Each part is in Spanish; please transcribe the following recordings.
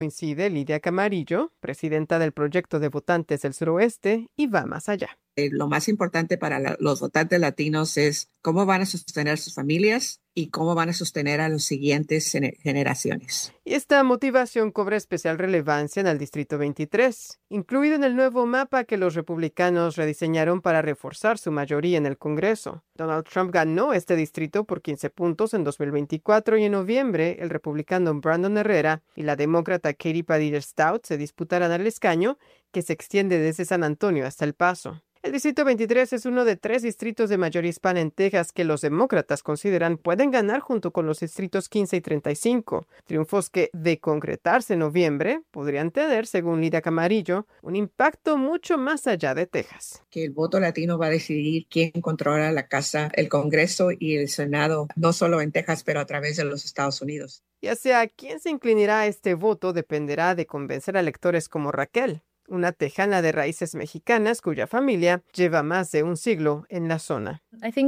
Coincide Lidia Camarillo, presidenta del Proyecto de Votantes del Suroeste, y va más allá. Lo más importante para los votantes latinos es cómo van a sostener sus familias y cómo van a sostener a las siguientes generaciones. Y esta motivación cobra especial relevancia en el Distrito 23, incluido en el nuevo mapa que los republicanos rediseñaron para reforzar su mayoría en el Congreso. Donald Trump ganó este distrito por 15 puntos en 2024 y en noviembre el republicano Brandon Herrera y la demócrata Katie Padilla Stout se disputarán el escaño que se extiende desde San Antonio hasta El Paso. El Distrito 23 es uno de 3 distritos de mayoría hispana en Texas que los demócratas consideran pueden ganar junto con los distritos 15 y 35, triunfos que, de concretarse en noviembre, podrían tener, según Lidia Camarillo, un impacto mucho más allá de Texas. Que el voto latino va a decidir quién controla la Casa, el Congreso y el Senado, no solo en Texas, pero a través de los Estados Unidos. Ya sea quién se inclinará a este voto dependerá de convencer a electores como Raquel, una tejana de raíces mexicanas cuya familia lleva más de un siglo en la zona.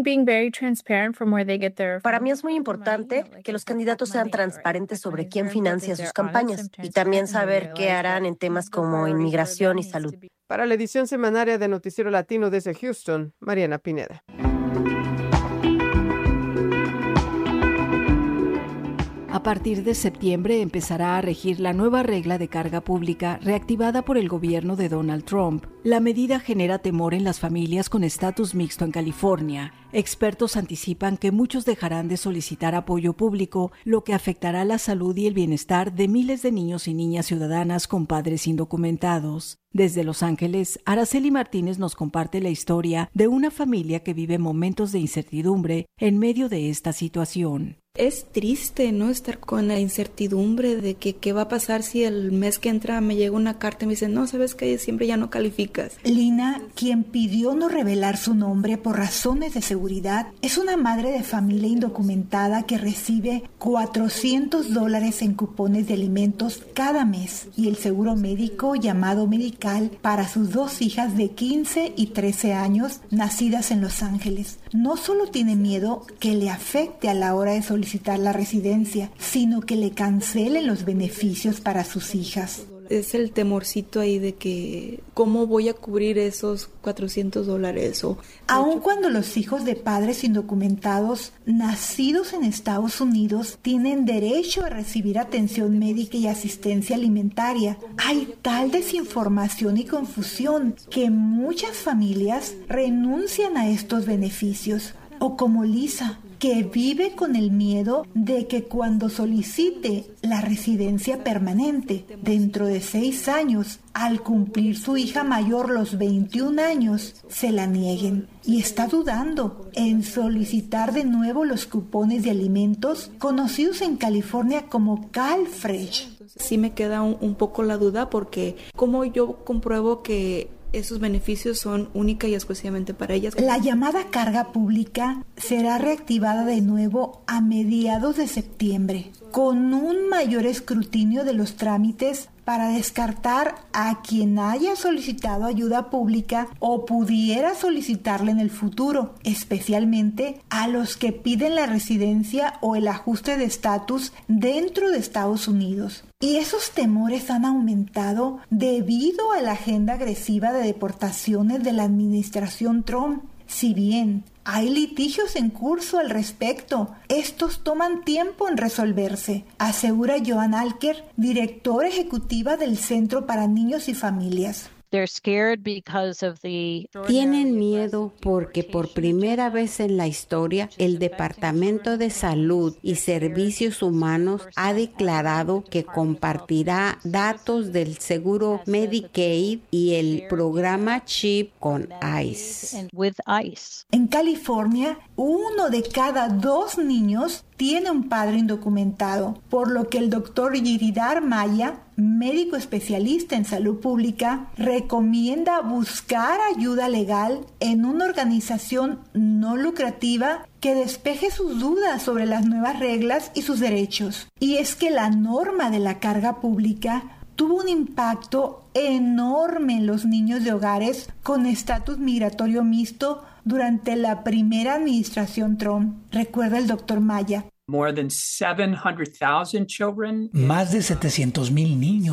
Para mí es muy importante que los candidatos sean transparentes sobre quién financia sus campañas y también saber qué harán en temas como inmigración y salud. Para la edición semanaria de Noticiero Latino desde Houston, Mariana Pineda. A partir de septiembre empezará a regir la nueva regla de carga pública reactivada por el gobierno de Donald Trump. La medida genera temor en las familias con estatus mixto en California. Expertos anticipan que muchos dejarán de solicitar apoyo público, lo que afectará la salud y el bienestar de miles de niños y niñas ciudadanas con padres indocumentados. Desde Los Ángeles, Araceli Martínez nos comparte la historia de una familia que vive momentos de incertidumbre en medio de esta situación. Es triste, ¿no? Estar con la incertidumbre de que qué va a pasar si el mes que entra me llega una carta y me dicen, no, sabes que siempre ya no calificas. Lina, quien pidió no revelar su nombre por razones de seguridad, es una madre de familia indocumentada que recibe $400 en cupones de alimentos cada mes y el seguro médico llamado Medical para sus 2 hijas de 15 y 13 años nacidas en Los Ángeles. No solo tiene miedo que le afecte a la hora de solicitar la residencia, sino que le cancelen los beneficios para sus hijas. Es el temorcito ahí de que cómo voy a cubrir esos $400 Aun cuando los hijos de padres indocumentados nacidos en Estados Unidos tienen derecho a recibir atención médica y asistencia alimentaria, hay tal desinformación y confusión que muchas familias renuncian a estos beneficios. O como Lisa, que vive con el miedo de que cuando solicite la residencia permanente dentro de 6 años, al cumplir su hija mayor los 21 años, se la nieguen. Y está dudando en solicitar de nuevo los cupones de alimentos conocidos en California como CalFresh. Sí me queda un poco la duda porque ¿cómo yo compruebo que esos beneficios son única y exclusivamente para ellas? La llamada carga pública será reactivada de nuevo a mediados de septiembre, con un mayor escrutinio de los trámites para descartar a quien haya solicitado ayuda pública o pudiera solicitarla en el futuro, especialmente a los que piden la residencia o el ajuste de estatus dentro de Estados Unidos. Y esos temores han aumentado debido a la agenda agresiva de deportaciones de la administración Trump. Si bien hay litigios en curso al respecto, estos toman tiempo en resolverse, asegura Joan Alker, directora ejecutiva del Centro para Niños y Familias. Tienen miedo porque por primera vez en la historia el Departamento de Salud y Servicios Humanos ha declarado que compartirá datos del seguro Medicaid y el programa CHIP con ICE. En California, 1 de cada 2 niños tiene un padre indocumentado, por lo que el doctor Yiridar Maya, médico especialista en salud pública, recomienda buscar ayuda legal en una organización no lucrativa que despeje sus dudas sobre las nuevas reglas y sus derechos. Y es que la norma de la carga pública tuvo un impacto enorme en los niños de hogares con estatus migratorio mixto durante la primera administración Trump, recuerda el doctor Maya. Más de 700,000 niños